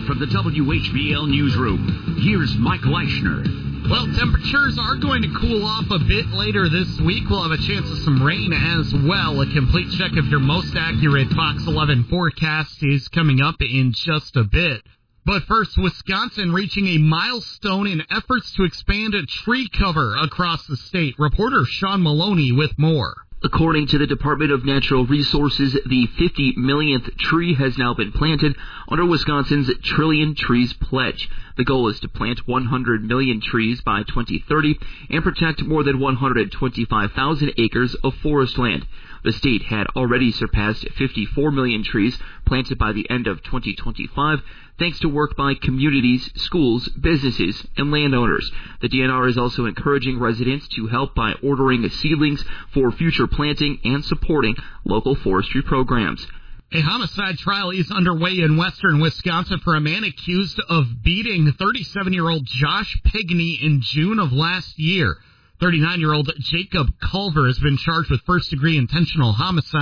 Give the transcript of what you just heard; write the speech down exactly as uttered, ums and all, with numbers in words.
from the W H B L Newsroom, here's Mike Leischner. Well, temperatures are going to cool off a bit later this week. We'll have a chance of some rain as well. A complete check of your most accurate Fox eleven forecast is coming up in just a bit. But first, Wisconsin reaching a milestone in efforts to expand a tree cover across the state. Reporter Sean Maloney with more. According to the Department of Natural Resources, the fifty millionth tree has now been planted under Wisconsin's Trillion Trees Pledge. The goal is to plant one hundred million trees by twenty thirty and protect more than one hundred twenty-five thousand acres of forest land. The state had already surpassed fifty-four million trees planted by the end of twenty twenty-five, thanks to work by communities, schools, businesses, and landowners. The D N R is also encouraging residents to help by ordering seedlings for future planting and supporting local forestry programs. A homicide trial is underway in western Wisconsin for a man accused of beating thirty-seven-year-old Josh Pigney in June of last year. thirty-nine-year-old Jacob Culver has been charged with first-degree intentional homicide.